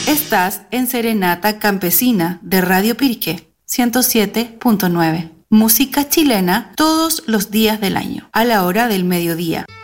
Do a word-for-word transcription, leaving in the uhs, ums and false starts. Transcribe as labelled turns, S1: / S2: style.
S1: Estás en Serenata Campesina de Radio Piriqué, ciento siete punto nueve. Música chilena todos los días del año, a la hora del mediodía.